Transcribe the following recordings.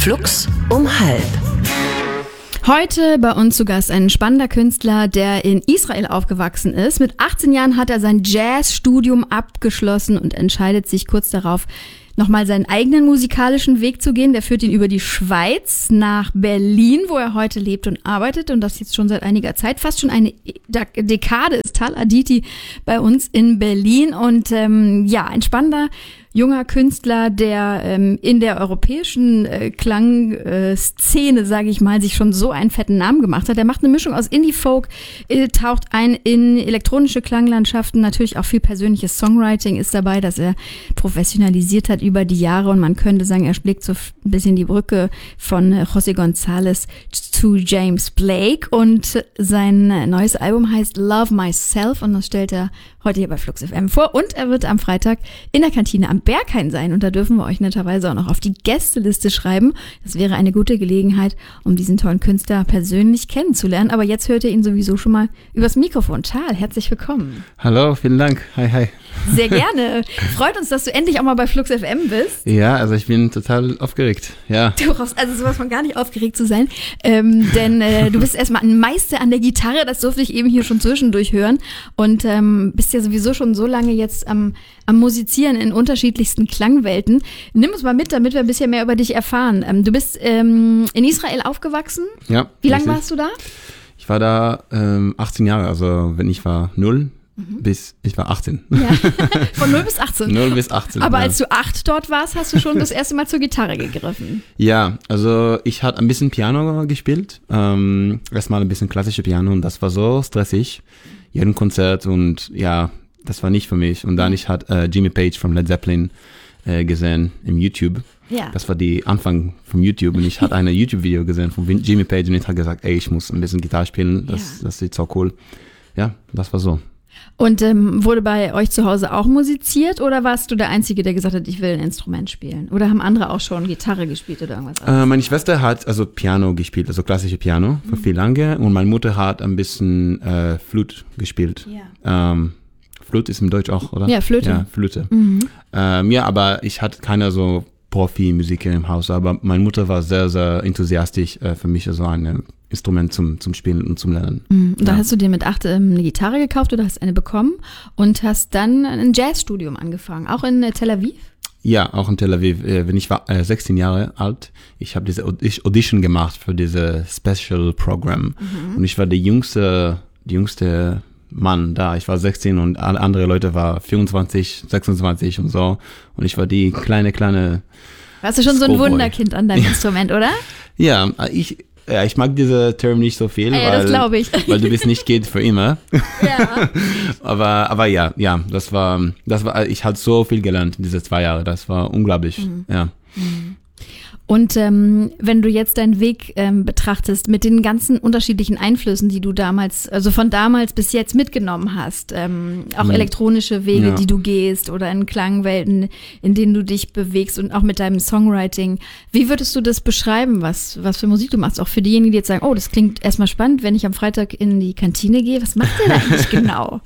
Flux um 12:30. Heute bei uns zu Gast ein spannender Künstler, der in Israel aufgewachsen ist. Mit 18 Jahren hat er sein Jazzstudium abgeschlossen und entscheidet sich kurz darauf, nochmal seinen eigenen musikalischen Weg zu gehen. Der führt ihn über die Schweiz nach Berlin, wo er heute lebt und arbeitet. Und das jetzt schon seit einiger Zeit. Fast schon eine Dekade ist Tal Aditi bei uns in Berlin. Und ein spannender junger Künstler, der in der europäischen Klangszene, sage ich mal, sich schon so einen fetten Namen gemacht hat. Der macht eine Mischung aus Indie-Folk, taucht ein in elektronische Klanglandschaften, natürlich auch viel persönliches Songwriting ist dabei, das er professionalisiert hat über die Jahre. Und man könnte sagen, er schlägt so ein bisschen die Brücke von José González zu James Blake. Und sein neues Album heißt Love Myself und das stellt er heute hier bei Flux FM vor. Und er wird am Freitag in der Kantine am Berghain sein. Und da dürfen wir euch netterweise auch noch auf die Gästeliste schreiben. Das wäre eine gute Gelegenheit, um diesen tollen Künstler persönlich kennenzulernen. Aber jetzt hört ihr ihn sowieso schon mal übers Mikrofon. Tal, herzlich willkommen. Hallo, vielen Dank. Hi. Sehr gerne. Freut uns, dass du endlich auch mal bei Flux FM bist. Ja, also ich bin total aufgeregt. Ja. Du brauchst also sowas von gar nicht aufgeregt zu sein. Denn du bist erstmal ein Meister an der Gitarre. Das durfte ich eben hier schon zwischendurch hören. Und bist ja sowieso schon so lange jetzt am Musizieren in unterschiedlichsten Klangwelten. Nimm uns mal mit, damit wir ein bisschen mehr über dich erfahren. Du bist in Israel aufgewachsen. Ja. Wie lange warst du da? Ich war da 18 Jahre, also wenn ich war 0 bis ich war 18. Ja. Von 0 bis 18. 0 bis 18. Aber ja. als du 8 dort warst, hast du schon das erste Mal zur Gitarre gegriffen. Ja, also ich hatte ein bisschen Piano gespielt. Erstmal ein bisschen klassische Piano und das war so stressig. Jeden Konzert und ja, das war nicht für mich. Und dann ich hatte Jimmy Page von Led Zeppelin gesehen im YouTube. Ja. Das war die Anfang vom YouTube und ich hatte ein YouTube-Video gesehen von Jimmy Page und ich habe gesagt, ey, ich muss ein bisschen Gitarre spielen, das sieht so cool. Ja, das war so. Und wurde bei euch zu Hause auch musiziert oder warst du der Einzige, der gesagt hat, ich will ein Instrument spielen? Oder haben andere auch schon Gitarre gespielt oder irgendwas anderes? Meine Schwester hat also Piano gespielt, also klassische Piano für viel lange und meine Mutter hat ein bisschen Flute gespielt. Ja. Flute ist im Deutsch auch, oder? Ja, Flöte. Ja, Flöte. Mhm. Aber ich hatte keine so Profi-Musiker im Haus, aber meine Mutter war sehr, sehr enthusiastisch für mich, also ein Instrument zum Spielen und zum Lernen. Und da hast du dir mit 8 eine Gitarre gekauft oder hast eine bekommen und hast dann ein Jazzstudium angefangen, auch in Tel Aviv? Ja, auch in Tel Aviv. Wenn ich war 16 Jahre alt, ich habe diese Audition gemacht für diese Special Program und ich war der jüngste Mann da. Ich war 16 und alle andere Leute waren 24, 26 und so. Und ich war die kleine Warst du schon so ein Wunderkind an deinem Instrument, oder? Ja, ich mag diese Term nicht so viel, das glaube ich. Weil du bist nicht geht für immer. Ja. aber ja, das war, ich hatte so viel gelernt in diese 2 Jahre. Das war unglaublich, ja. Und wenn du jetzt deinen Weg betrachtest mit den ganzen unterschiedlichen Einflüssen, die du damals, also von damals bis jetzt mitgenommen hast, auch elektronische Wege, die du gehst oder in Klangwelten, in denen du dich bewegst und auch mit deinem Songwriting, wie würdest du das beschreiben, was für Musik du machst? Auch für diejenigen, die jetzt sagen, oh, das klingt erstmal spannend, wenn ich am Freitag in die Kantine gehe, was macht ihr da eigentlich genau?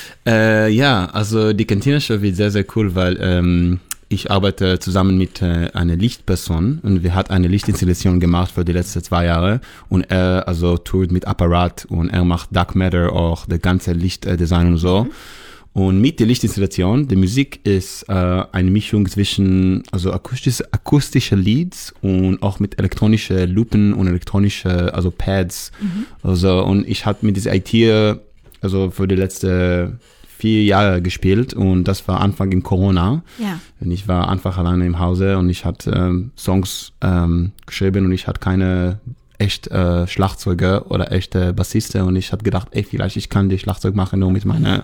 Also die Kantine-Show wird sehr, sehr cool, weil ich arbeite zusammen mit einer Lichtperson und wir hat eine Lichtinstallation gemacht für die letzten 2 Jahre und er also tourt mit Apparat und er macht Dark Matter auch, das ganze Lichtdesign und so. Und mit der Lichtinstallation, die Musik ist eine Mischung zwischen also akustische Leads und auch mit elektronischen Loopen und elektronische also Pads. Also und ich hatte mit dieser IT also für die letzten 4 Jahre gespielt und das war Anfang in Corona. Ja. Und ich war einfach alleine im Hause und ich hatte Songs geschrieben und ich hatte keine echt Schlagzeuger oder echte Bassisten und ich habe gedacht, ey, vielleicht ich kann die Schlagzeug machen nur mit meiner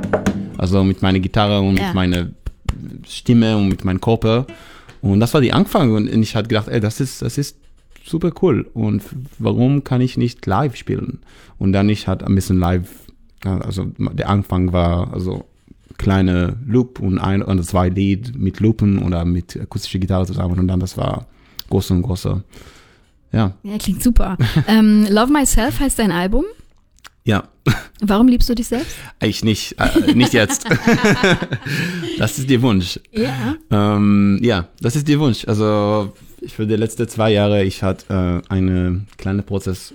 Gitarre und mit meiner Stimme und mit meinem Körper. Und das war die Anfang und ich hatte gedacht, ey, das ist super cool und warum kann ich nicht live spielen? Und dann ich hatte ein bisschen live. Also der Anfang war also kleine Loop und 1 oder 2 Lied mit Loopen oder mit akustischer Gitarre zusammen und dann das war große. Ja, klingt super. Love Myself heißt dein Album? Ja. Warum liebst du dich selbst? Ich nicht jetzt. Das ist der Wunsch. Ja. Ja, das ist der Wunsch. Also für die letzten 2 Jahre, ich hatte einen kleinen Prozess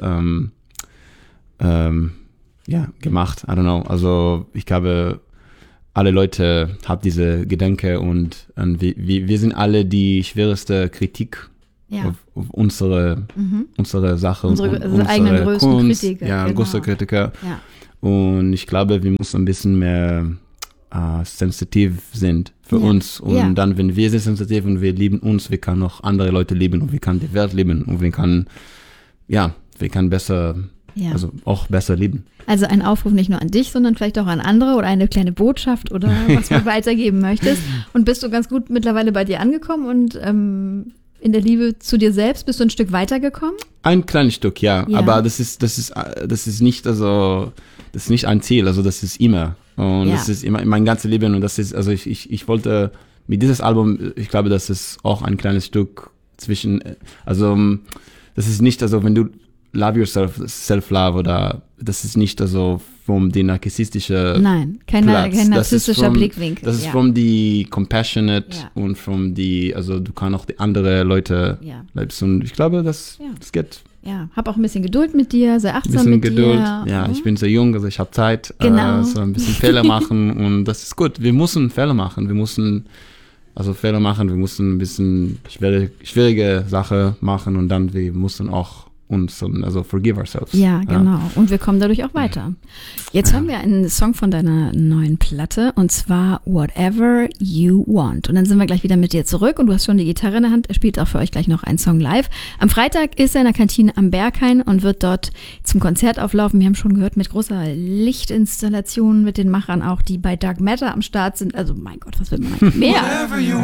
gemacht. I don't know. Also ich glaube, alle Leute haben diese Gedanken und wir sind alle die schwerste Kritik auf unsere Sache, unsere eigenen größten Kunst, Kritiker. ja, Genau. größte Kritiker. Ja. Und ich glaube, wir müssen ein bisschen mehr sensitiv sind für uns. Und dann, wenn wir sind sensitiv und wir lieben uns, wir können auch andere Leute lieben und wir können die Welt lieben und wir können besser, also auch besser lieben. Also ein Aufruf nicht nur an dich, sondern vielleicht auch an andere oder eine kleine Botschaft oder was du weitergeben möchtest. Und bist du ganz gut mittlerweile bei dir angekommen und in der Liebe zu dir selbst bist du ein Stück weitergekommen? Ein kleines Stück, ja. Aber das ist nicht, also das ist nicht ein Ziel, also das ist immer. Und das ist immer mein ganzes Leben und das ist, also ich wollte mit dieses Album, ich glaube, das ist auch ein kleines Stück zwischen, also das ist nicht, also wenn du Love Yourself, Self-Love oder das ist nicht also vom die narzisstische Nein, kein narzisstischer Blickwinkel. Das ist from die compassionate und from die, also du kannst auch die andere Leute liebst und ich glaube, das geht. Ja, hab auch ein bisschen Geduld mit dir, sehr achtsam mit Geduld. dir. Ja, ich bin sehr jung, also ich habe Zeit, genau. So ein bisschen Fehler machen und das ist gut. Wir müssen Fehler machen, wir müssen ein bisschen schwierige Sache machen und dann wir müssen auch uns, also forgive ourselves. Ja, genau. Und wir kommen dadurch auch weiter. Jetzt haben wir einen Song von deiner neuen Platte und zwar Whatever You Want. Und dann sind wir gleich wieder mit dir zurück und du hast schon die Gitarre in der Hand. Er spielt auch für euch gleich noch einen Song live. Am Freitag ist er in der Kantine am Berghain und wird dort zum Konzert auflaufen. Wir haben schon gehört, mit großer Lichtinstallation, mit den Machern auch, die bei Dark Matter am Start sind. Also mein Gott, was will man eigentlich mehr?